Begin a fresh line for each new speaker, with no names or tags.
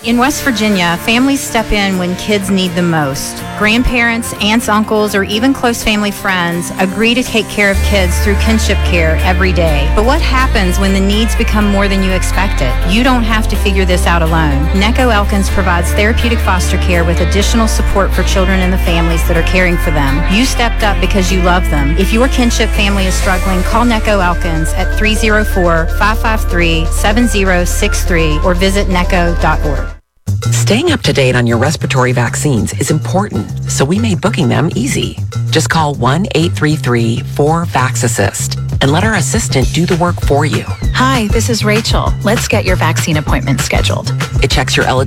In West Virginia, families step in when kids need the most. Grandparents, aunts, uncles, or even close family friends agree to take care of kids through kinship care every day. But what happens when the needs become more than you expected? You don't have to figure this out alone. Necco Elkins provides therapeutic foster care with additional support for children and the families that are caring for them. You stepped up because you love them. If your kinship family is struggling, call Necco Elkins at 304-553-7063 or visit necco.org.
Staying up to date on your respiratory vaccines is important, so we made booking them easy. Just call 1-833-4-VAX-ASSIST and let our assistant do the work for you.
Hi, this is Rachel. Let's get your vaccine appointment scheduled.
It checks your eligibility